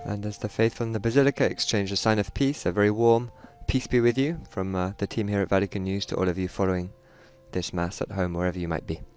And as the faithful in the Basilica exchange a sign of peace, a very warm peace be with you from the team here at Vatican News to all of you following this Mass at home, wherever you might be.